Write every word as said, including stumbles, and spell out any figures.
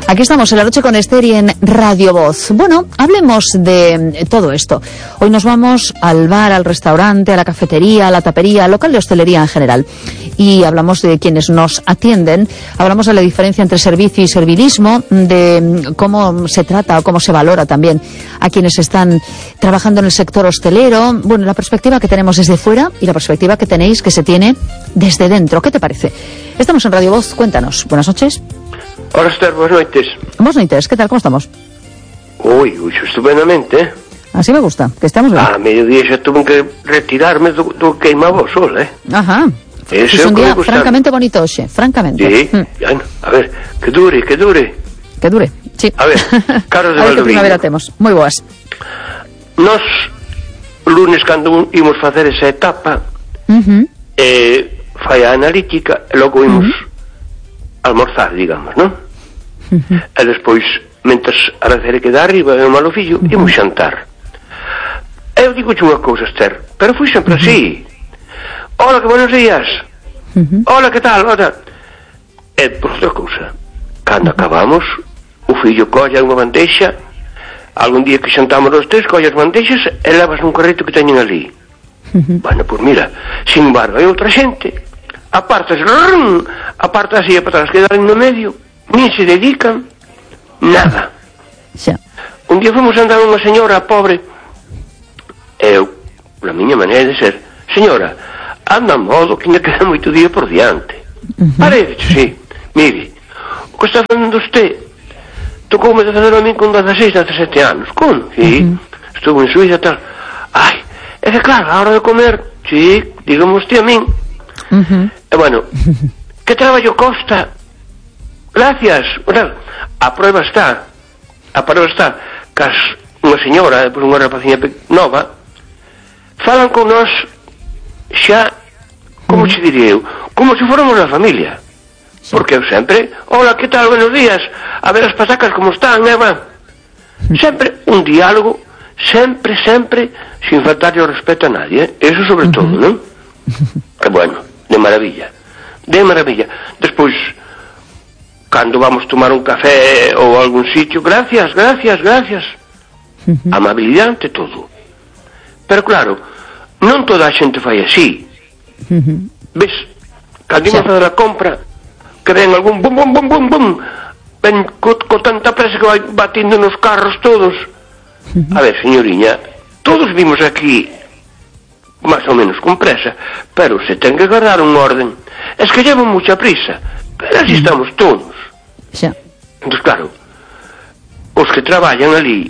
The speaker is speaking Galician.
Aquí estamos en La Noche con Esther y en Radio Voz. Bueno, hablemos de todo esto. Hoy nos vamos al bar, al restaurante, a la cafetería, a la tapería, al local de hostelería en general. Y hablamos de quienes nos atienden, hablamos de la diferencia entre servicio y servilismo, de cómo se trata o cómo se valora también a quienes están trabajando en el sector hostelero. Bueno, la perspectiva que tenemos desde fuera y la perspectiva que tenéis que se tiene desde dentro. ¿Qué te parece? Estamos en Radio Voz, cuéntanos. Buenas noches. Hola, Esther, buenas noites. Buenas noites, ¿qué tal? ¿Cómo estamos? Ui, ui, estupendamente, eh? Así me gusta, que estamos bien. A mediodía xa tuve que retirarme do, do queimabo sol, eh? Ajá. Ese es un día me francamente bonito hoxe, francamente. Sí, mm. bueno, a ver, que dure, que dure. Que dure, sí. A ver, Carlos de a ver que Valdoviño. primavera temos, moi boas. Nos, lunes, cando imos facer esa etapa, Uh-huh. eh, fai a analítica, e logo imos uh-huh. almorzar, digamos, non? Uh-huh. E despois, mentres a recere queda arriba e o malo fillo, uh-huh. imos xantar. E eu digo unha cousa, Esther, pero fui sempre uh-huh. así. Hola, que buenos días. Uh-huh. Hola, que tal? Hola. E por outra cousa, cando uh-huh. acabamos, o fillo colla unha bandeixa, algún día que xantamos os tres, colla as bandeixas e levas un carrito que teñen ali. Uh-huh. Bueno, pois pues mira, sin embargo, hai outra xente, apartas, rrrm, apartas así e para atrás, quedan no medio, nin se dedican nada. Xa. Un día fomos andar unha señora pobre, e eu, na miña maneira de ser, señora, anda a modo que ainda queda moito día por diante. Uh-huh. Parece, sí, mire, o que está facendo usted, tocoume de fazer a min con dezaseis, dezasete anos, con, sí, uh-huh. estuvo en Suiza e tal, ai, é que claro, a hora de comer, sí, dígame usted a min, uh-huh. e bueno, que traballo costa, gracias, bueno, a prueba está, a prueba está, que as, unha señora, depois unha rapacinha nova, falan con nós xa, como uh-huh. se diría eu, como se fóramos a familia, sí. Porque eu sempre, hola, que tal, buenos días, a ver as patacas como están, Eva, uh-huh. sempre un diálogo, sempre, sempre, sin faltarle o respeto a nadie, eh? Eso sobre uh-huh. todo, non? Que bueno, de maravilla, de maravilla. Despois, cando vamos tomar un café ou algún sitio, gracias, gracias, gracias, uh-huh. amabilidade ante todo. Pero claro, non toda a xente fai así. Uh-huh. Ves, cando imos a fazer a compra, que ven algún bum, bum, bum, bum, bum, ven co, co tanta presa que vai batindo nos carros todos. Uh-huh. A ver, señoriña, todos vimos aquí máis ou menos con presa, pero se ten que agarrar un orden. Es que llevan mucha prisa, pero así uh-huh. estamos todos. Xa. Entón, claro, os que traballan ali